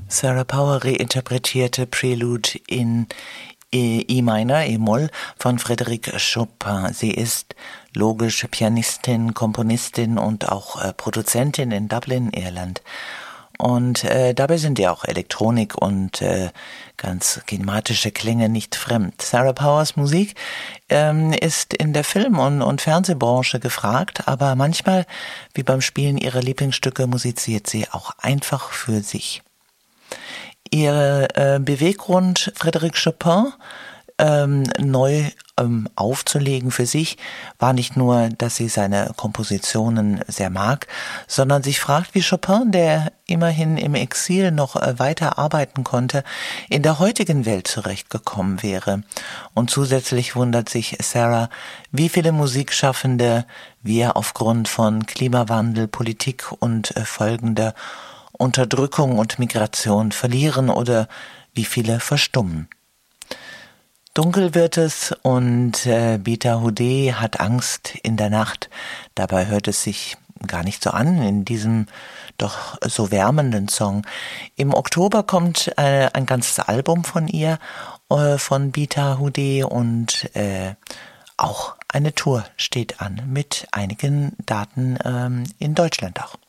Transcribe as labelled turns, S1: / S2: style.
S1: Sarah Power reinterpretierte Prelude in E-Minor, E-Moll von Frédéric Chopin. Sie ist logisch Pianistin, Komponistin und auch Produzentin in Dublin, Irland. Und dabei sind ihr auch Elektronik und ganz kinematische Klänge nicht fremd. Sarah Powers Musik ist in der Film- und Fernsehbranche gefragt, aber manchmal, wie beim Spielen ihrer Lieblingsstücke, musiziert sie auch einfach für sich. Ihr Beweggrund, Frédéric Chopin neu aufzulegen für sich, war nicht nur, dass sie seine Kompositionen sehr mag, sondern sich fragt, wie Chopin, der immerhin im Exil noch weiter arbeiten konnte, in der heutigen Welt zurechtgekommen wäre. Und zusätzlich wundert sich Sarah, wie viele Musikschaffende wir aufgrund von Klimawandel, Politik und folgender Unterdrückung und Migration verlieren oder wie viele verstummen. Dunkel wird es und Beta Houdet hat Angst in der Nacht. Dabei hört es sich gar nicht so an in diesem doch so wärmenden Song. Im Oktober kommt ein ganzes Album von ihr, von Beta Houdet, und auch eine Tour steht an mit einigen Daten in Deutschland auch.